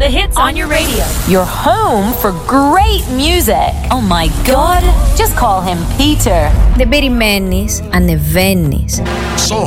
the hits on your radio. Your home for great music. Oh my God. Just call him Peter. Δεν περιμένεις, ανεβαίνεις. Song